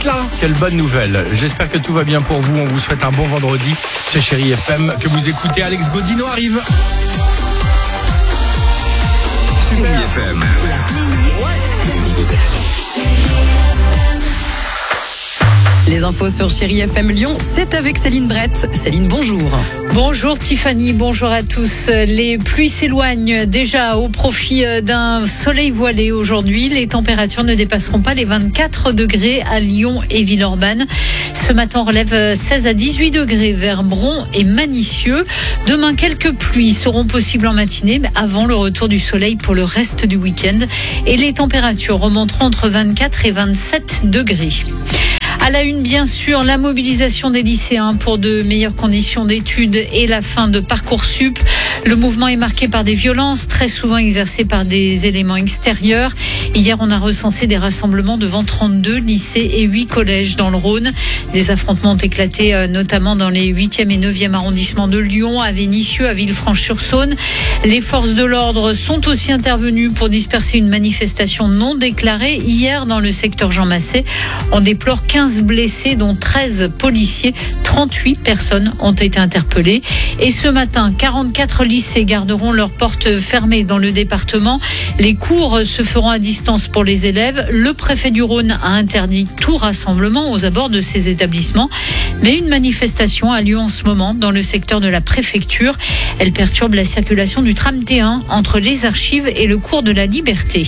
êtes là. Quelle bonne nouvelle. J'espère que tout va bien pour vous. On vous souhaite un bon vendredi. C'est Chérie FM que vous écoutez. Alex Godino arrive. Chérie FM. Les infos sur Chérie FM Lyon, c'est avec Céline Brett. Céline, bonjour. Bonjour Tiffany, bonjour à tous. Les pluies s'éloignent déjà au profit d'un soleil voilé aujourd'hui. Les températures ne dépasseront pas les 24 degrés à Lyon et Villeurbanne. Ce matin, on relève 16 à 18 degrés vers Bron et Manicieux. Demain, quelques pluies seront possibles en matinée, mais avant le retour du soleil pour le reste du week-end. Et les températures remonteront entre 24 et 27 degrés. À la une, bien sûr, la mobilisation des lycéens pour de meilleures conditions d'études et la fin de Parcoursup. Le mouvement est marqué par des violences, très souvent exercées par des éléments extérieurs. Hier, on a recensé des rassemblements devant 32 lycées et 8 collèges dans le Rhône. Des affrontements ont éclaté notamment dans les 8e et 9e arrondissements de Lyon, à Vénissieux, à Villefranche-sur-Saône. Les forces de l'ordre sont aussi intervenues pour disperser une manifestation non déclarée. Hier, dans le secteur Jean Massé, on déplore 15 blessés, dont 13 policiers. 38 personnes ont été interpellées. Et ce matin, 44 lycées garderont leurs portes fermées dans le département. Les cours se feront à distance pour les élèves. Le préfet du Rhône a interdit tout rassemblement aux abords de ces établissements. Mais une manifestation a lieu en ce moment dans le secteur de la préfecture. Elle perturbe la circulation du tram T1 entre les archives et le cours de la Liberté.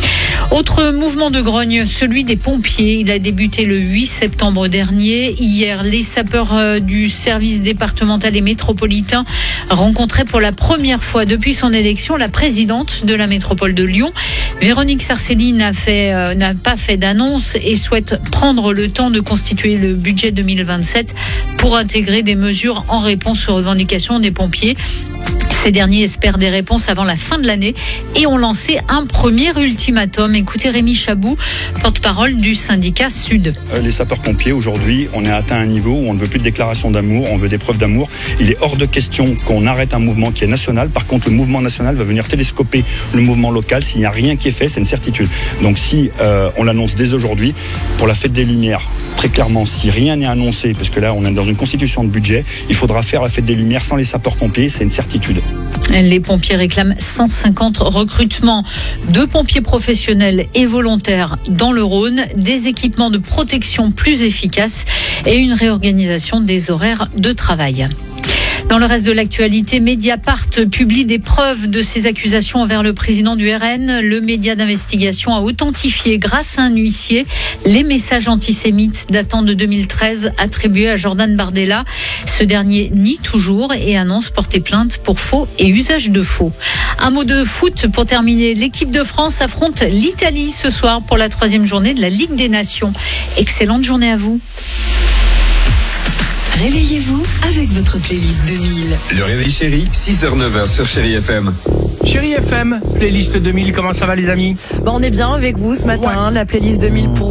Autre mouvement de grogne, celui des pompiers. Il a débuté le 8 septembre dernier. Hier, les sapeurs du service départemental et métropolitain rencontraient pour la première fois depuis son élection la présidente de la métropole de Lyon. Véronique Sarcelli n'a pas fait d'annonce et souhaite prendre le temps de constituer le budget 2027 pour intégrer des mesures en réponse aux revendications des pompiers. Ces derniers espèrent des réponses avant la fin de l'année et ont lancé un premier ultimatum. Écoutez Rémi Chabou, porte-parole du syndicat Sud. Les sapeurs-pompiers, aujourd'hui, on est atteint un niveau où on ne veut plus de déclaration d'amour, on veut des preuves d'amour. Il est hors de question qu'on arrête un mouvement qui est national. Par contre, le mouvement national va venir télescoper le mouvement local. S'il n'y a rien qui est fait, c'est une certitude. Donc si on l'annonce dès aujourd'hui, pour la fête des Lumières, très clairement, si rien n'est annoncé, parce que là, on est dans une constitution de budget, il faudra faire la fête des Lumières sans les sapeurs-pompiers, c'est une certitude. Les pompiers réclament 150 recrutements de pompiers professionnels et volontaires dans le Rhône, des équipements de protection plus efficaces et une réorganisation des horaires de travail. Dans le reste de l'actualité, Mediapart publie des preuves de ses accusations envers le président du RN. Le média d'investigation a authentifié, grâce à un huissier, les messages antisémites datant de 2013 attribués à Jordan Bardella. Ce dernier nie toujours et annonce porter plainte pour faux et usage de faux. Un mot de foot pour terminer. L'équipe de France affronte l'Italie ce soir pour la 3e journée de la Ligue des Nations. Excellente journée à vous. Réveillez-vous avec votre playlist 2000. Le réveil chéri, 6h-9h sur Chérie FM. Chérie FM, playlist 2000, comment ça va les amis? On est bien avec vous ce matin, la playlist 2000 pour